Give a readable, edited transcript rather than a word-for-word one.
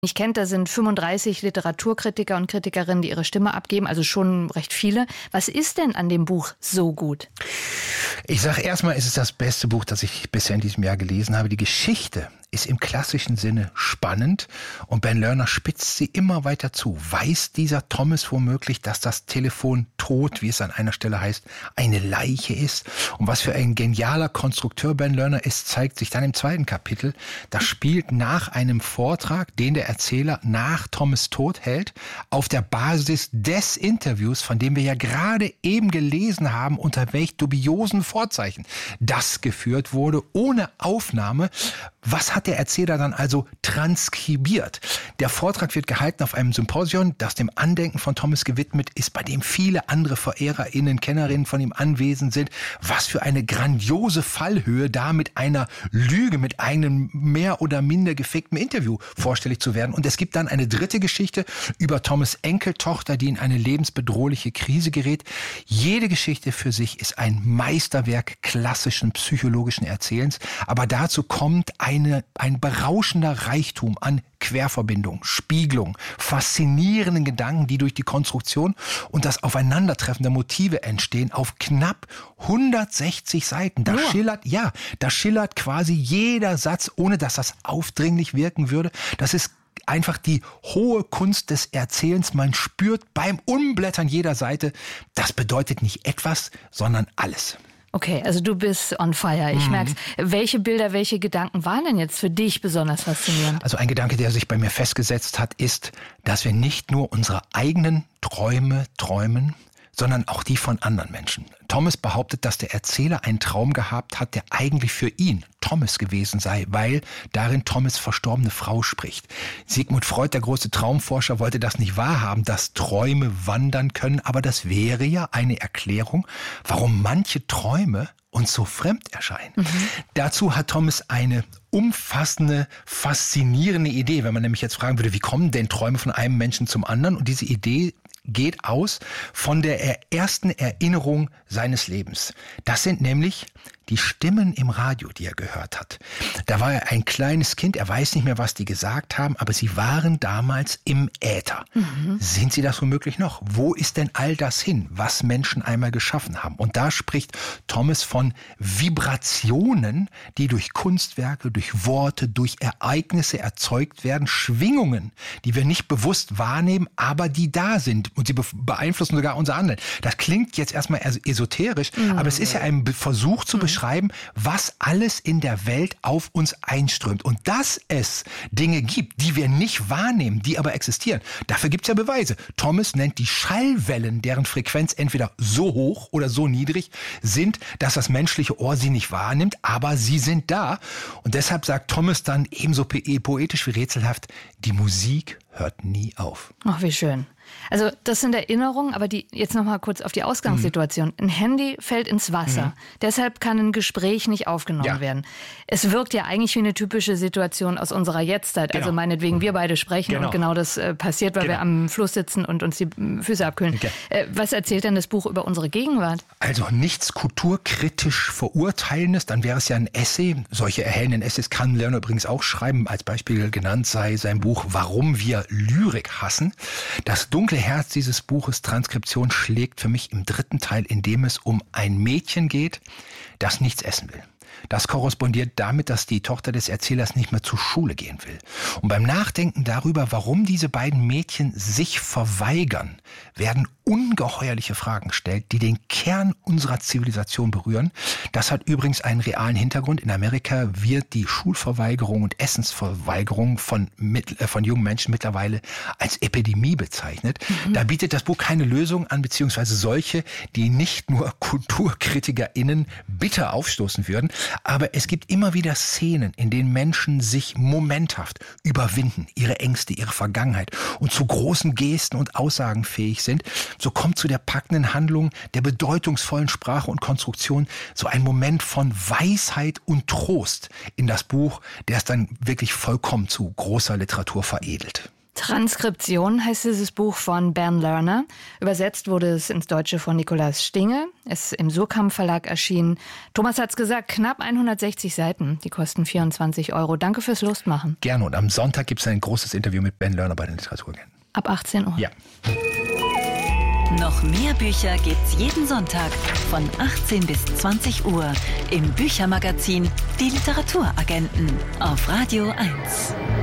Ich kenne, da sind 35 Literaturkritiker und Kritikerinnen, die ihre Stimme abgeben, also schon recht viele. Was ist denn an dem Buch so gut? Ich sage erstmal, es ist das beste Buch, das ich bisher in diesem Jahr gelesen habe. Die Geschichte ist im klassischen Sinne spannend und Ben Lerner spitzt sie immer weiter zu. Weiß dieser Thomas womöglich, dass das Telefon tot, wie es an einer Stelle heißt, eine Leiche ist? Und was für ein genialer Konstrukteur Ben Lerner ist, zeigt sich dann im zweiten Kapitel. Das spielt nach einem Vortrag, den der Erzähler nach Thomas Tod hält, auf der Basis des Interviews, von dem wir ja gerade eben gelesen haben, unter welch dubiosen Vorzeichen das geführt wurde, ohne Aufnahme. Was hat der Erzähler dann also transkribiert? Der Vortrag wird gehalten auf einem Symposion, das dem Andenken von Thomas gewidmet ist, bei dem viele andere VerehrerInnen, Kennerinnen von ihm anwesend sind. Was für eine grandiose Fallhöhe, da mit einer Lüge, mit einem mehr oder minder gefakten Interview vorstellig zu werden. Und es gibt dann eine dritte Geschichte über Thomas' Enkeltochter, die in eine lebensbedrohliche Krise gerät. Jede Geschichte für sich ist ein Meisterwerk klassischen psychologischen Erzählens. Aber dazu kommt ein berauschender Reichtum an Querverbindung, Spiegelung, faszinierenden Gedanken, die durch die Konstruktion und das Aufeinandertreffen der Motive entstehen, auf knapp 160 Seiten. Da schillert quasi jeder Satz, ohne dass das aufdringlich wirken würde. Das ist einfach die hohe Kunst des Erzählens. Man spürt beim Umblättern jeder Seite, das bedeutet nicht etwas, sondern alles. Okay, also du bist on fire, ich merk's. Welche Bilder, welche Gedanken waren denn jetzt für dich besonders faszinierend? Also ein Gedanke, der sich bei mir festgesetzt hat, ist, dass wir nicht nur unsere eigenen Träume träumen, sondern auch die von anderen Menschen. Thomas behauptet, dass der Erzähler einen Traum gehabt hat, der eigentlich für ihn, Thomas, gewesen sei, weil darin Thomas' verstorbene Frau spricht. Sigmund Freud, der große Traumforscher, wollte das nicht wahrhaben, dass Träume wandern können, aber das wäre ja eine Erklärung, warum manche Träume uns so fremd erscheinen. Dazu hat Thomas eine umfassende, faszinierende Idee, wenn man nämlich jetzt fragen würde, wie kommen denn Träume von einem Menschen zum anderen? Und diese Idee geht aus von der ersten Erinnerung seines Lebens. Das sind nämlich die Stimmen im Radio, die er gehört hat. Da war er ein kleines Kind, er weiß nicht mehr, was die gesagt haben, aber sie waren damals im Äther. Sind sie das womöglich noch? Wo ist denn all das hin, was Menschen einmal geschaffen haben? Und da spricht Thomas von Vibrationen, die durch Kunstwerke, durch Worte, durch Ereignisse erzeugt werden, Schwingungen, die wir nicht bewusst wahrnehmen, aber die da sind und sie beeinflussen sogar unser Handeln. Das klingt jetzt erstmal esoterisch, aber es ist ja ein Versuch zu beschreiben, was alles in der Welt auf uns einströmt. Und dass es Dinge gibt, die wir nicht wahrnehmen, die aber existieren, dafür gibt es ja Beweise. Thomas nennt die Schallwellen, deren Frequenz entweder so hoch oder so niedrig sind, dass das menschliche Ohr sie nicht wahrnimmt, aber sie sind da. Und deshalb sagt Thomas dann ebenso poetisch wie rätselhaft, die Musik hört nie auf. Ach, wie schön. Also das sind Erinnerungen, aber jetzt noch mal kurz auf die Ausgangssituation. Ein Handy fällt ins Wasser. Deshalb kann ein Gespräch nicht aufgenommen werden. Es wirkt ja eigentlich wie eine typische Situation aus unserer Jetztzeit. Genau. Also meinetwegen, wir beide sprechen und genau das passiert, weil wir am Fluss sitzen und uns die Füße abkühlen. Was erzählt denn das Buch über unsere Gegenwart? Also nichts kulturkritisch Verurteilendes, dann wäre es ja ein Essay. Solche erhellenden Essays kann Lerner übrigens auch schreiben. Als Beispiel genannt sei sein Buch Warum wir Lyrik hassen. Das dunkle Herz dieses Buches Transkription schlägt für mich im dritten Teil, in dem es um ein Mädchen geht, das nichts essen will. Das korrespondiert damit, dass die Tochter des Erzählers nicht mehr zur Schule gehen will. Und beim Nachdenken darüber, warum diese beiden Mädchen sich verweigern, werden ungeheuerliche Fragen gestellt, die den Kern unserer Zivilisation berühren. Das hat übrigens einen realen Hintergrund. In Amerika wird die Schulverweigerung und Essensverweigerung von jungen Menschen mittlerweile als Epidemie bezeichnet. Da bietet das Buch keine Lösung an, beziehungsweise solche, die nicht nur KulturkritikerInnen bitter aufstoßen würden. Aber es gibt immer wieder Szenen, in denen Menschen sich momenthaft überwinden, ihre Ängste, ihre Vergangenheit und zu großen Gesten und Aussagen fähig sind. So kommt zu der packenden Handlung, der bedeutungsvollen Sprache und Konstruktion so ein Moment von Weisheit und Trost in das Buch, der es dann wirklich vollkommen zu großer Literatur veredelt. Transkription heißt dieses Buch von Ben Lerner. Übersetzt wurde es ins Deutsche von Nikolaus Stinge. Es ist im Surkamp Verlag erschienen. Thomas hat's gesagt, knapp 160 Seiten. Die kosten 24 €. Danke fürs Lustmachen. Gerne. Und am Sonntag gibt es ein großes Interview mit Ben Lerner bei den Literaturagenten. Ab 18 Uhr. Ja. Noch mehr Bücher gibt's jeden Sonntag von 18 bis 20 Uhr im Büchermagazin Die Literaturagenten auf Radio 1.